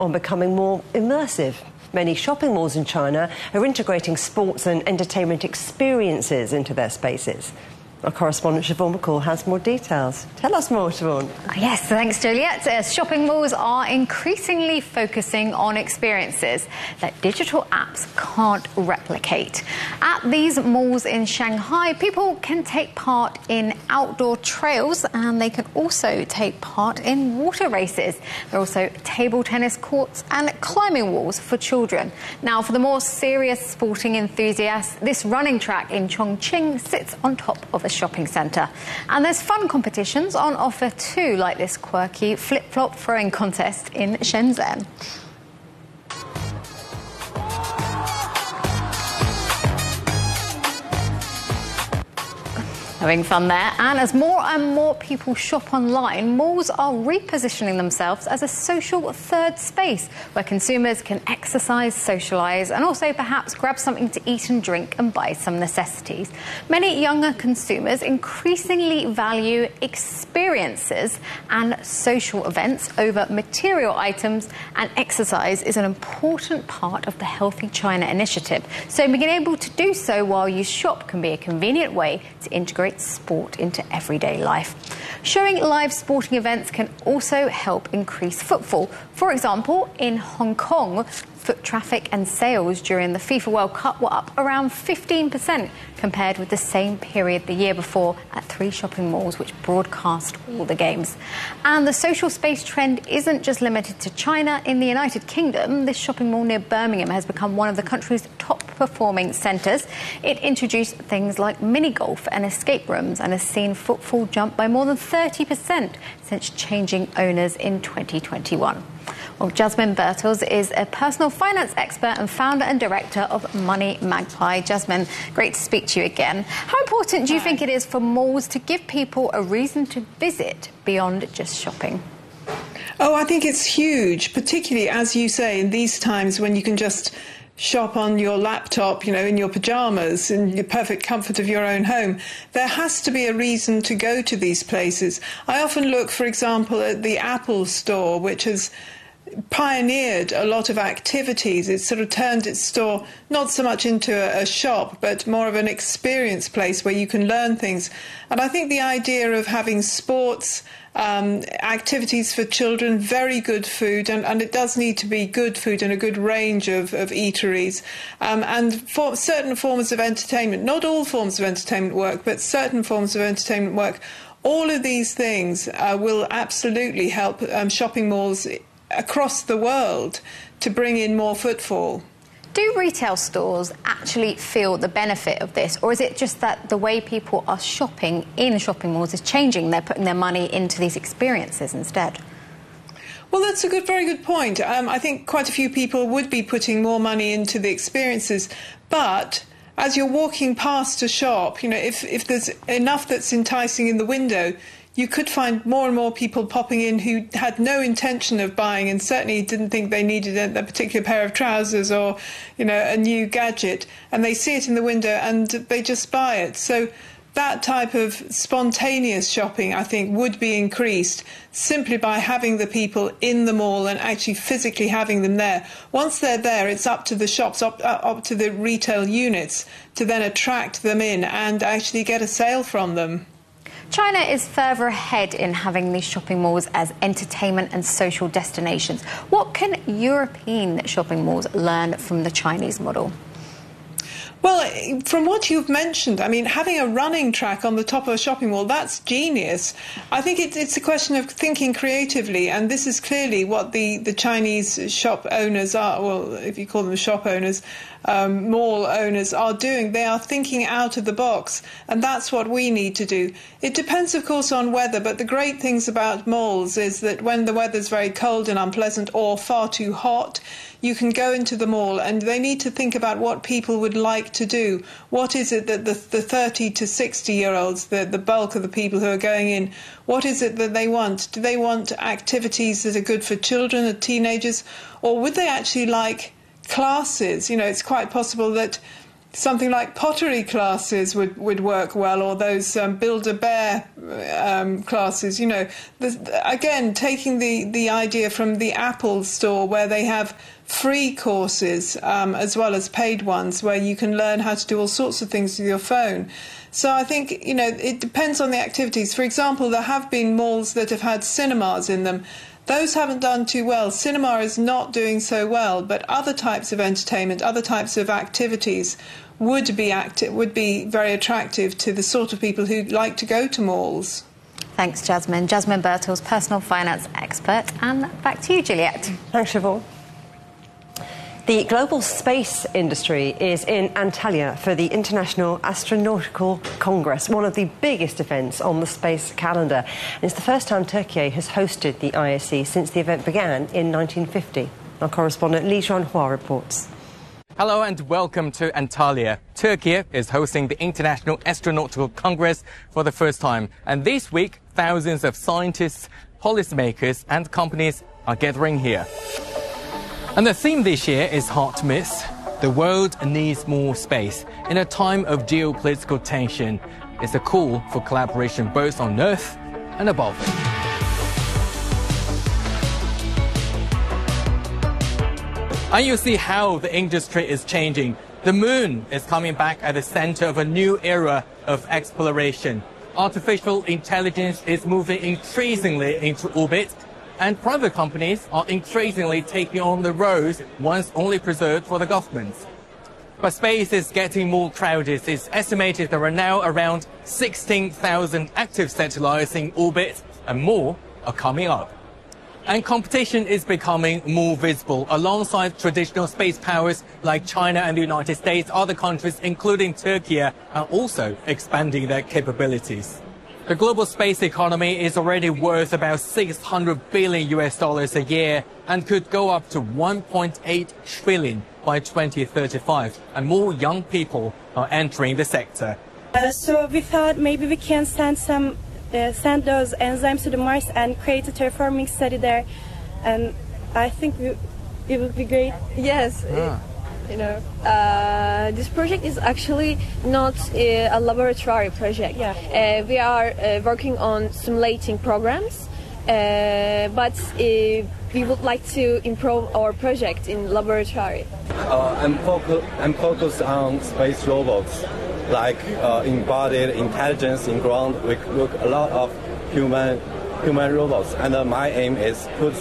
on becoming more immersive. Many shopping malls in China are integrating sports and entertainment experiences into their spaces. Our correspondent Siobhan McCall has more details. Tell us more, Siobhan. Yes, thanks, Juliet. Shopping malls are increasingly focusing on experiences that digital apps can't replicate. At these malls in Shanghai, people can take part in outdoor trails and they can also take part in water races. There are also table tennis courts and climbing walls for children. Now, for the more serious sporting enthusiasts, this running track in Chongqing sits on top of a shopping centre. And there's fun competitions on offer too, like this quirky flip-flop throwing contest in Shenzhen. Having fun there. And as more and more people shop online, malls are repositioning themselves as a social third space where consumers can exercise, socialise and also perhaps grab something to eat and drink and buy some necessities. Many younger consumers increasingly value experiences and social events over material items, and exercise is an important part of the Healthy China initiative. So being able to do so while you shop can be a convenient way to integrate sport into everyday life. Showing live sporting events can also help increase footfall. For example, in Hong Kong, foot traffic and sales during the FIFA World Cup were up around 15% compared with the same period the year before at 3 shopping malls which broadcast all the games. And the social space trend isn't just limited to China. In the United Kingdom, this shopping mall near Birmingham has become one of the country's top performing centres. It introduced things like mini golf and escape rooms and has seen footfall jump by more than 30% since changing owners in 2021. Well, Jasmine Bertels is a personal finance expert and founder and director of Money Magpie. Jasmine, great to speak to you again. How important do you think it is for malls to give people a reason to visit beyond just shopping? Oh, I think it's huge, particularly, as you say, in these times when you can just shop on your laptop, you know, in your pyjamas, in the perfect comfort of your own home. There has to be a reason to go to these places. I often look, for example, at the Apple store, which has pioneered a lot of activities. It's sort of turned its store not so much into a shop, but more of an experience place where you can learn things. And I think the idea of having sports, activities for children, very good food, and it does need to be good food and a good range of eateries, and for certain forms of entertainment. Not all forms of entertainment work, but certain forms of entertainment work. All of these things will absolutely help shopping malls across the world to bring in more footfall. Do retail stores actually feel the benefit of this, or is it just that the way people are shopping in shopping malls is changing? They're putting their money into these experiences instead? Well, that's a very good point. I think quite a few people would be putting more money into the experiences, but as you're walking past a shop, you know, if there's enough that's enticing in the window, you could find more and more people popping in who had no intention of buying and certainly didn't think they needed a particular pair of trousers or, you know, a new gadget, and they see it in the window and they just buy it. So that type of spontaneous shopping, I think, would be increased simply by having the people in the mall and actually physically having them there. Once they're there, it's up to the shops, up to the retail units to then attract them in and actually get a sale from them. China is further ahead in having these shopping malls as entertainment and social destinations. What can European shopping malls learn from the Chinese model? Well, from what you've mentioned, I mean, having a running track on the top of a shopping mall, that's genius. I think it's a question of thinking creatively, and this is clearly what the Chinese shop owners are, well, if you call them shop owners, mall owners are doing. They are thinking out of the box, and that's what we need to do. It depends, of course, on weather, but the great things about malls is that when the weather's very cold and unpleasant or far too hot, you can go into the mall, and they need to think about what people would like to do. What is it that the 30 to 60-year-olds, the bulk of the people who are going in, what is it that they want? Do they want activities that are good for children or teenagers, or would they actually like classes? You know, it's quite possible that something like pottery classes would work well, or those Build-A-Bear classes. You know, again, taking the idea from the Apple store, where they have free courses as well as paid ones, where you can learn how to do all sorts of things with your phone. So I think, you know, it depends on the activities. For example, there have been malls that have had cinemas in them. Those haven't done too well. Cinema is not doing so well, but other types of entertainment, other types of activities would be very attractive to the sort of people who like to go to malls. Thanks, Jasmine. Jasmine Birtles, personal finance expert. And back to you, Juliet. Thanks, Siobhan. The global space industry is in Antalya for the International Astronautical Congress, one of the biggest events on the space calendar. And it's the first time Turkey has hosted the IAC since the event began in 1950. Our correspondent Li Zhuanhua reports. Hello and welcome to Antalya. Turkey is hosting the International Astronautical Congress for the first time. And this week, thousands of scientists, policymakers and companies are gathering here. And the theme this year is hard to miss. The world needs more space. In a time of geopolitical tension, it's a call for collaboration both on Earth and above it. And you see how the industry is changing. The moon is coming back at the center of a new era of exploration. Artificial intelligence is moving increasingly into orbit, and private companies are increasingly taking on the roles once only reserved for the governments. But space is getting more crowded. It's estimated there are now around 16,000 active satellites in orbit, and more are coming up. And competition is becoming more visible. Alongside traditional space powers like China and the United States, other countries, including Turkey, are also expanding their capabilities. The global space economy is already worth about $600 billion a year and could go up to 1.8 trillion by 2035. And more young people are entering the sector. So we thought maybe we can send those enzymes to the Mars and create a terraforming study there. And I think it would be great. Yes. You know, this project is actually not a laboratory project. Yeah. We are working on simulating programs, but we would like to improve our project in laboratory. I'm focused on space robots, like embodied intelligence in ground. We look a lot of human robots, and my aim is put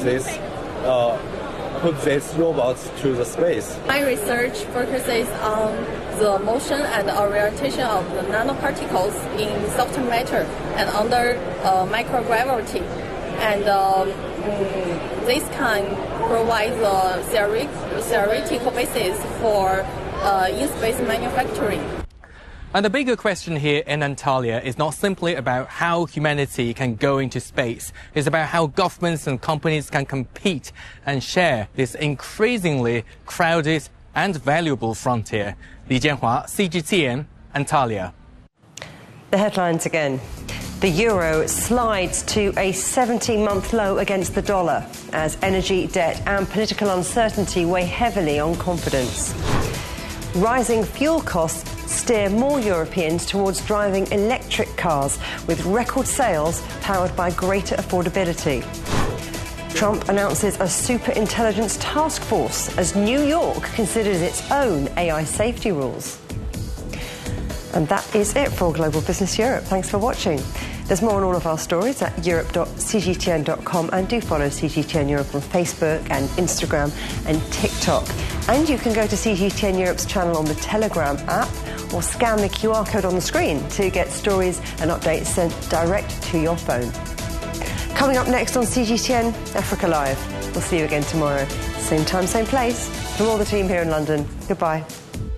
these robots to the space. My research focuses on the motion and orientation of the nanoparticles in soft matter and under microgravity. And this can provide the theoretical basis for in-space manufacturing. And the bigger question here in Antalya is not simply about how humanity can go into space. It's about how governments and companies can compete and share this increasingly crowded and valuable frontier. Li Jianhua, CGTN, Antalya. The headlines again. The euro slides to a 70-month low against the dollar as energy, debt and political uncertainty weigh heavily on confidence. Rising fuel costs steer more Europeans towards driving electric cars, with record sales powered by greater affordability. Trump announces a superintelligence task force as New York considers its own AI safety rules. And that is it for Global Business Europe. Thanks for watching. There's more on all of our stories at europe.cgtn.com, and do follow CGTN Europe on Facebook and Instagram and TikTok. And you can go to CGTN Europe's channel on the Telegram app or scan the QR code on the screen to get stories and updates sent direct to your phone. Coming up next on CGTN Africa Live. We'll see you again tomorrow. Same time, same place. From all the team here in London, goodbye.